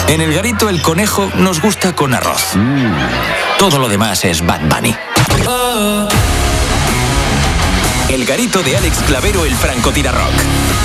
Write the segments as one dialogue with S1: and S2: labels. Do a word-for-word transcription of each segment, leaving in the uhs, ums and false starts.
S1: En el garito el conejo nos gusta con arroz. Mm. Todo lo demás es Bad Bunny. Oh. El garito de Alex Clavero, el francotirarrock.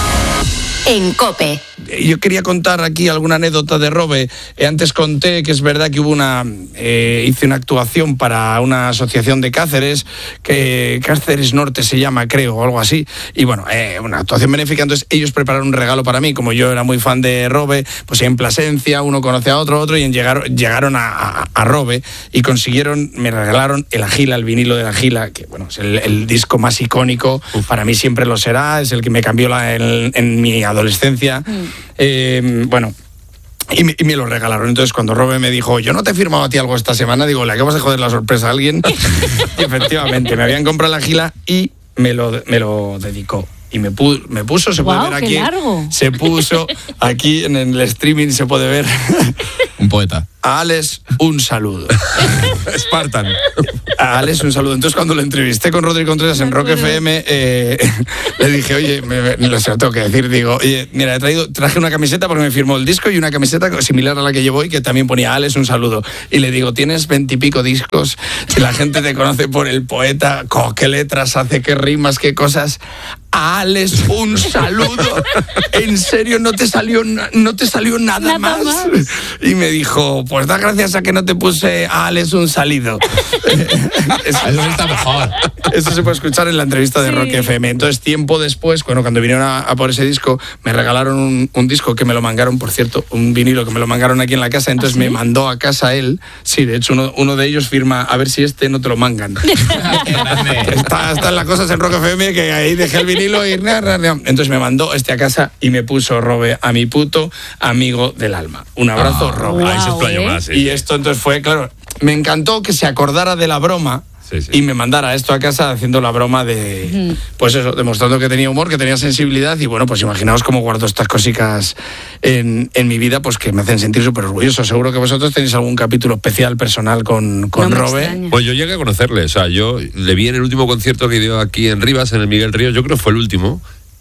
S2: En COPE.
S3: Yo quería contar aquí alguna anécdota de Robe. Eh, antes conté que es verdad que hubo una... Eh, hice una actuación para una asociación de Cáceres, que Cáceres Norte se llama, creo, o algo así. Y bueno, eh, una actuación benéfica. Entonces ellos prepararon un regalo para mí. Como yo era muy fan de Robe, pues en Plasencia uno conoce a otro, otro, y llegaron, llegaron a, a, a Robe y consiguieron, me regalaron el Agila, el vinilo del Agila, que bueno, es el, el disco más icónico. Uf. Para mí siempre lo será. Es el que me cambió la, en, en mi adolescencia. Mm. Eh, bueno, y me, y me lo regalaron. Entonces cuando Robe me dijo, yo no te he firmado a ti algo esta semana, digo, le acabas de joder la sorpresa a alguien. Y efectivamente, me habían comprado la Agila y me lo, me lo dedicó. Y me, pu- me puso, se puede
S2: wow,
S3: ver aquí.
S2: Largo.
S3: Se puso aquí en el streaming, se puede ver.
S4: Un poeta.
S3: A Alex, un saludo.
S4: Spartan.
S3: A Alex, un saludo. Entonces, cuando lo entrevisté con Rodri Contreras en Rock F M, eh, le dije, oye, me, me, lo sé, lo tengo que decir, digo, oye, mira, he traído, traje una camiseta porque me firmó el disco y una camiseta similar a la que llevo hoy que también ponía a Alex, un saludo. Y le digo, tienes veintipico discos, y la gente te conoce por el poeta, co, qué letras hace, qué rimas, qué cosas. A Alex, un saludo. En serio, no te salió, no te salió nada,
S2: nada
S3: más.
S2: más.
S3: Y me dijo, pues da gracias a que no te puse a Alex un salido. Eso,
S4: eso está mejor.
S3: Eso se puede escuchar en la entrevista de
S2: sí.
S3: Rock F M. Entonces, tiempo después, bueno, cuando vinieron a, a por ese disco, me regalaron un, un disco que me lo mangaron, por cierto, un vinilo que me lo mangaron aquí en la casa. Entonces, ¿ah, sí? Me mandó a casa él. Sí, de hecho, uno, uno de ellos firma, a ver si este no te lo mangan. está, está en las cosas en Rock F M que ahí dejé el vinilo y... Entonces me mandó este a casa y me puso Robe, a mi puto amigo del alma. Un abrazo,
S4: ah,
S3: Robe.
S4: Wow, ahí se explayó más. Sí,
S3: y
S4: sí.
S3: esto entonces fue, claro, me encantó que se acordara de la broma. Sí, sí. Y me mandara esto a casa haciendo la broma de, mm. pues eso, demostrando que tenía humor, que tenía sensibilidad. Y bueno, pues imaginaos cómo guardo estas cositas en, en mi vida, pues que me hacen sentir súper orgulloso. Seguro que vosotros tenéis algún capítulo especial personal con, con no Robe.
S5: Pues yo llegué a conocerle, o sea, yo le vi en el último concierto que dio aquí en Rivas, en el Miguel Ríos, yo creo que fue el último.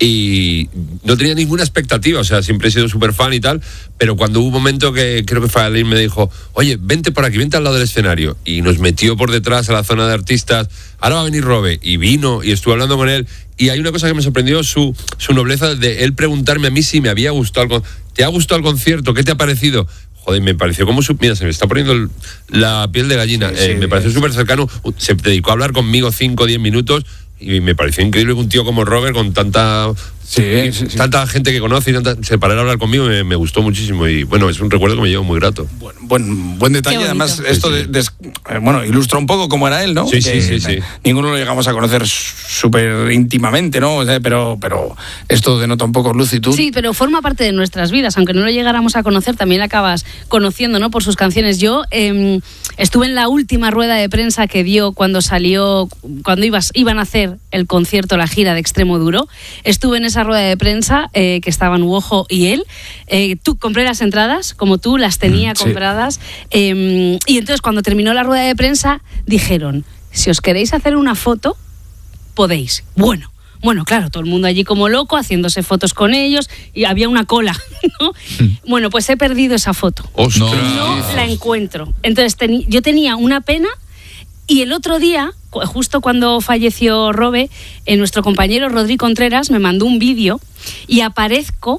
S5: Y no tenía ninguna expectativa, o sea, siempre he sido súper fan y tal, pero cuando hubo un momento que creo que Faelín me dijo, oye, vente por aquí, vente al lado del escenario, y nos metió por detrás a la zona de artistas, ahora va a venir Robe, y vino, y estuve hablando con él, y hay una cosa que me sorprendió, su, su nobleza de él preguntarme a mí si me había gustado, ¿te ha gustado el concierto? ¿Qué te ha parecido? Joder, me pareció como su... Mira, se me está poniendo el, la piel de gallina, sí, eh, sí, me pareció súper cercano, se dedicó a hablar conmigo cinco o diez minutos, y me pareció increíble que un tío como Robert, con tanta sí, sí, sí. tanta gente que conoce y tanta, se parara a hablar conmigo, me, me gustó muchísimo. Y bueno, es un recuerdo que me llevo muy grato.
S3: Buen, buen, buen detalle. Además, esto sí, sí. De, de, bueno, ilustra un poco cómo era él, ¿no?
S5: Sí,
S3: que,
S5: sí, sí, sí.
S3: Ninguno lo llegamos a conocer súper íntimamente, ¿no? O sea, pero, pero esto denota un poco lucitud.
S2: Sí, pero forma parte de nuestras vidas. Aunque no lo llegáramos a conocer, también la acabas conociendo, ¿no? Por sus canciones. Yo eh, estuve en la última rueda de prensa que dio cuando salió, cuando ibas, iban a hacer el concierto, la gira de Extremo Duro. Estuve en esa rueda de prensa eh, que estaban Uojo y él. Eh, tú compré las entradas, como tú, las tenía sí. compradas. Eh, y entonces cuando terminó la rueda de prensa, dijeron, si os queréis hacer una foto, podéis. Bueno. Bueno, claro, todo el mundo allí como loco, haciéndose fotos con ellos, y había una cola, ¿no? Bueno, pues he perdido esa foto.
S5: ¡Ostras!
S2: No la encuentro. Entonces, ten, yo tenía una pena. Y el otro día, justo cuando falleció Robe, eh, nuestro compañero Rodri Contreras me mandó un vídeo y aparezco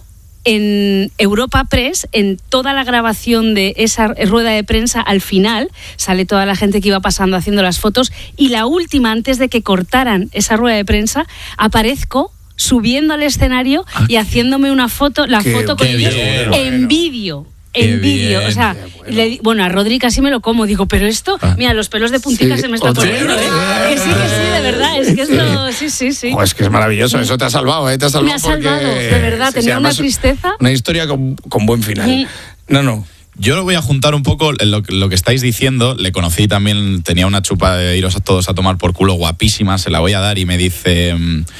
S2: en Europa Press, en toda la grabación de esa rueda de prensa. Al final sale toda la gente que iba pasando haciendo las fotos, y la última, antes de que cortaran esa rueda de prensa, aparezco subiendo al escenario ah, y haciéndome una foto, la qué, foto con ellos bien, en bueno. vídeo. En vídeo, o sea, bueno. Le, bueno, a Rodri casi me lo como, digo, pero esto, ah. mira, los pelos de puntita sí, se me están poniendo, ¿eh? Que sí, que sí, de verdad, es que esto, sí, sí, sí.
S3: Oh, es que es maravilloso, eso te ha salvado, ¿eh? Te ha salvado.
S2: Me ha salvado,
S3: porque,
S2: de verdad, tenía sí, una tristeza.
S3: Una historia con, con buen final. Sí. No, no.
S4: Yo lo voy a juntar un poco lo, lo que estáis diciendo. Le conocí también, tenía una chupa de iros a todos a tomar por culo guapísima, se la voy a dar, y me dice...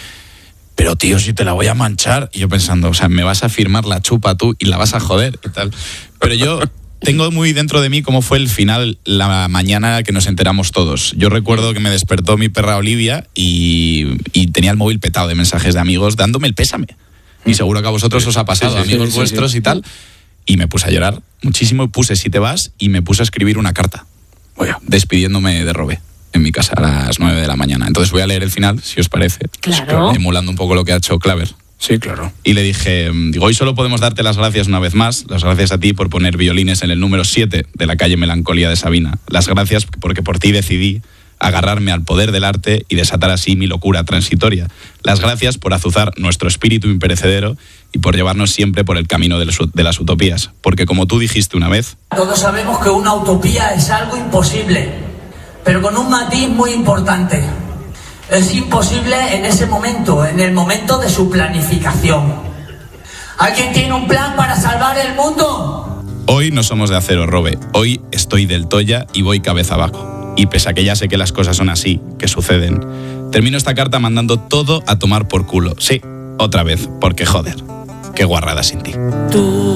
S4: pero tío, si te la voy a manchar. Y yo pensando, o sea, me vas a firmar la chupa tú y la vas a joder y tal. Pero yo tengo muy dentro de mí cómo fue el final, la mañana que nos enteramos todos. Yo recuerdo que me despertó mi perra Olivia y, y tenía el móvil petado de mensajes de amigos dándome el pésame. Y seguro que a vosotros os ha pasado, sí, sí, amigos sí, sí, vuestros sí. y tal. Y me puse a llorar. muchísimo, y puse si te vas y me puse a escribir una carta. Oye, despidiéndome de Robe en mi casa a las nueve de la mañana. Entonces voy a leer el final, si os parece.
S2: Claro.
S4: Emulando un poco lo que ha hecho Claver.
S3: Sí, claro.
S4: Y le dije, digo, hoy solo podemos darte las gracias una vez más. Las gracias a ti por poner violines en el número siete de la calle Melancolía de Sabina. Las gracias porque por ti decidí agarrarme al poder del arte y desatar así mi locura transitoria. Las gracias por azuzar nuestro espíritu imperecedero y por llevarnos siempre por el camino de, los, de las utopías. Porque como tú dijiste una vez...
S6: Todos sabemos que una utopía es algo imposible, pero con un matiz muy importante. Es imposible en ese momento, en el momento de su planificación. ¿Alguien tiene un plan para salvar el mundo?
S4: Hoy no somos de acero, Robe. Hoy estoy del Toya y voy cabeza abajo. Y pese a que ya sé que las cosas son así, que suceden, termino esta carta mandando todo a tomar por culo. Sí, otra vez, porque joder, qué guarrada sin ti.
S6: Tú